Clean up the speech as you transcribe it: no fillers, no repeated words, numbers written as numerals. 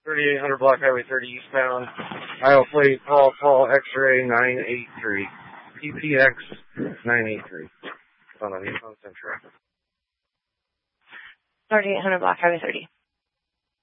3800 Block Highway 30 eastbound. Iowa plate Paul X-ray 983. PPX 983. On the Nissan Sentra. 3800 Block Highway 30.